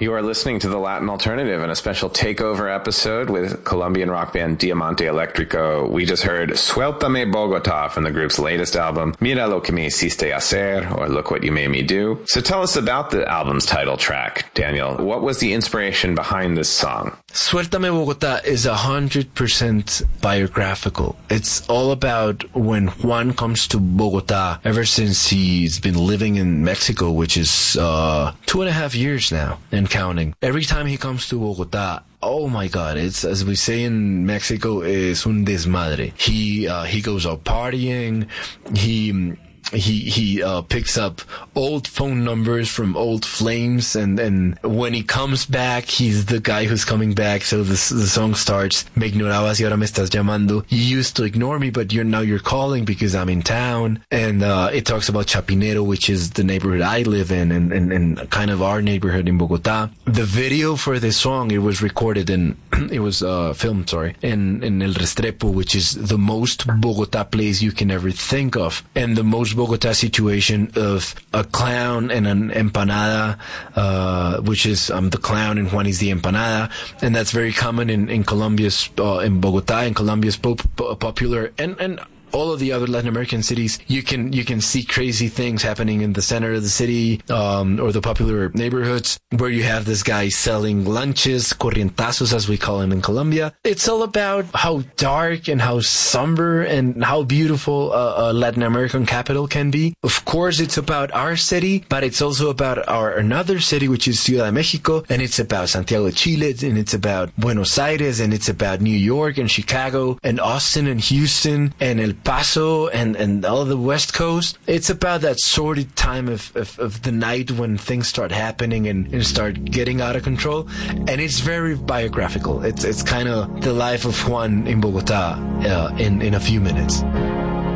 You are listening to The Latin Alternative in a special takeover episode with Colombian rock band Diamante Electrico. We just heard Suéltame Bogotá from the group's latest album, Mira lo que me hiciste hacer, or Look What You Made Me Do. So tell us about the album's title track, Daniel. What was the inspiration behind this song? Suéltame Bogotá is 100% biographical. It's all about when Juan comes to Bogotá, ever since he's been living in Mexico, which is 2.5 years now and counting. Every time he comes to Bogotá, oh my God, it's, as we say in Mexico, es un desmadre. He goes out partying, he picks up old phone numbers from old flames, and when he comes back, he's the guy who's coming back. So the song starts, Me ignorabas y ahora me estás llamando. You used to ignore me, but now you're calling because I'm in town. And it talks about Chapinero, which is the neighborhood I live in, and kind of our neighborhood in Bogotá. The video for this song, it was recorded filmed, in El Restrepo, which is the most Bogotá place you can ever think of, and the most Bogotá situation of a clown and an empanada, which is the clown and Juan is the empanada, and that's very common in Colombia's in Bogotá, and Colombia's popular and all of the other Latin American cities. You can see crazy things happening in the center of the city, or the popular neighborhoods, where you have this guy selling lunches, corrientazos as we call them in Colombia. It's all about how dark and how somber and how beautiful a Latin American capital can be. Of course, it's about our city, but it's also about another city, which is Ciudad de Mexico, and it's about Santiago de Chile, and it's about Buenos Aires, and it's about New York and Chicago and Austin and Houston and El Paso and all the West Coast. It's about that sordid time of the night when things start happening and start getting out of control. And it's very biographical. It's kind of the life of Juan in Bogotá in a few minutes.